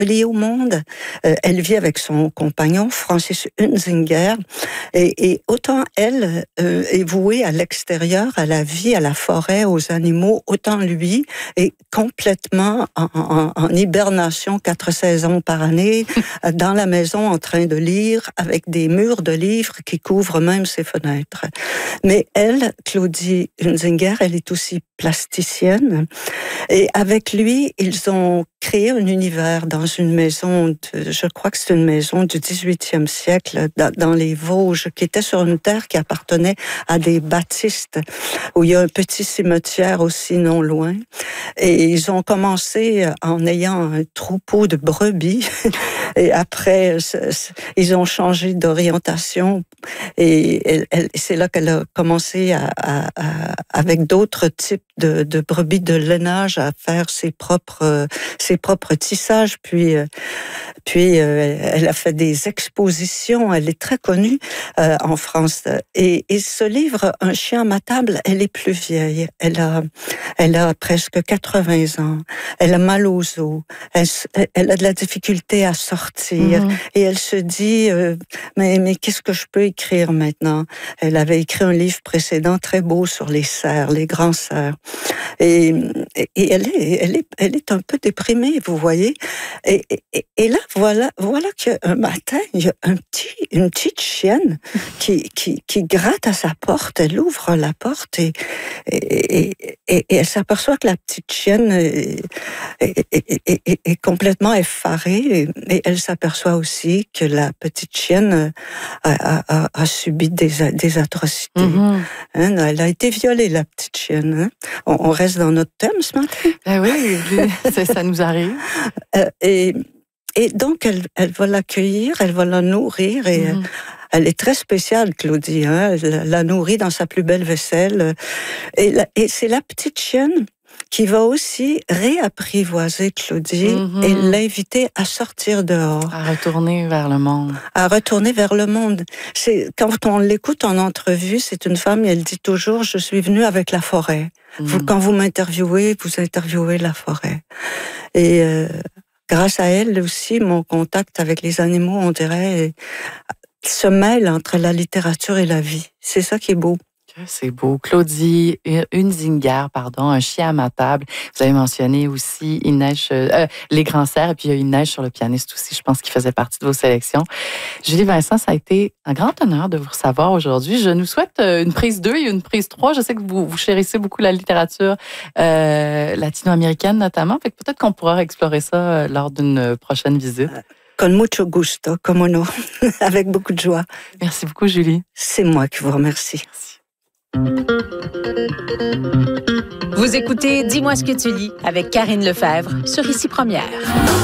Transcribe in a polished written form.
publiée au monde. Elle vit avec son compagnon, Francis Hunzinger, et autant elle est vouée à l'extérieur, à la vie, à la forêt, aux animaux, autant lui est complètement en hibernation 4 saisons par année, dans la maison en train de lire, avec des murs de livres qui couvrent même ses fenêtres. Mais elle, Claudie Hunzinger, elle est aussi plasticienne. Et avec lui, ils ont créé un univers dans une maison, je crois que c'est une maison du 18e siècle, dans les Vosges, qui était sur une terre qui appartenait à des baptistes, où il y a un petit cimetière aussi non loin. Et ils ont commencé en ayant un troupeau de brebis. Et après, ils ont changé d'orientation. Et c'est là qu'elle a commencé avec d'autres types de brebis de lainage à faire ses propres tissages. Puis elle a fait des expositions. Elle est très connue en France. Et ce livre, Un chien à ma table, elle est plus vieille. Elle a presque 80 ans. Elle a mal aux os. Elle a de la difficulté à sortir. Et elle se dit, mais qu'est-ce que je peux écrire maintenant? Elle avait écrit un livre précédent très beau sur les cerfs, les grands cerfs. Et elle est un peu déprimée, vous voyez. Et là, voilà qu'un matin, il y a une petite chienne qui gratte à sa porte. Elle ouvre la porte et elle s'aperçoit que la petite chienne est complètement effarée. Et elle s'aperçoit aussi que la petite chienne a subi des atrocités. Hein, elle a été violée, la petite chienne. Hein. On reste dans notre thème ce matin. Oui, ça nous arrive. Et donc, elle va l'accueillir, elle va la nourrir et elle est très spéciale, Claudie. Hein? Elle la nourrit dans sa plus belle vaisselle. Et c'est la petite chienne qui va aussi réapprivoiser Claudie et l'inviter à sortir dehors. À retourner vers le monde. À retourner vers le monde. Quand on l'écoute en entrevue, c'est une femme, elle dit toujours, je suis venue avec la forêt. Quand vous m'interviewez, vous interviewez la forêt. Et grâce à elle aussi, mon contact avec les animaux, on dirait, se mêle entre la littérature et la vie. C'est ça qui est beau. C'est beau. Claudie Hunzinger, Un chien à ma table. Vous avez mentionné aussi Il neige, Les grands cerfs, et puis il y a Il neige sur le pianiste aussi, je pense qu'il faisait partie de vos sélections. Julie Vincent, ça a été un grand honneur de vous recevoir aujourd'hui. Je nous souhaite une prise 2 et une prise 3. Je sais que vous chérissez beaucoup la littérature latino-américaine notamment, fait que peut-être qu'on pourra explorer ça lors d'une prochaine visite. Con mucho gusto, como no, avec beaucoup de joie. Merci beaucoup, Julie. C'est moi qui vous remercie. Merci. Vous écoutez Dis-moi ce que tu lis avec Karine Lefebvre sur Ici Première.